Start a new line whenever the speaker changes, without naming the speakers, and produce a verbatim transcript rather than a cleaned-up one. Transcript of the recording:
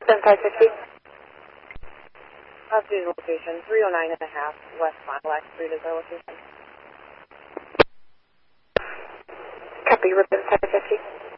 seven five fifty.
Updated location, three oh nine and a half West Milac Street is our location.
Copy, Ribbon five fifty.